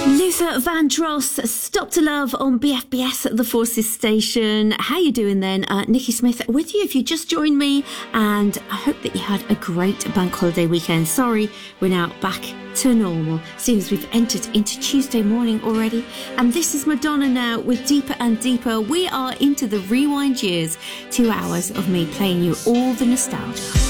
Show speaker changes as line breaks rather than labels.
Luther Vandross, Stop to Love on BFBS at the Forces Station. How you doing then? Nikki Smith with you if you just joined me, and I hope that you had a great bank holiday weekend. Sorry, we're now back to normal, seeing as we've entered into Tuesday morning already. And this is Madonna now with Deeper and Deeper. We are into the rewind years, 2 hours of me playing you all the nostalgia.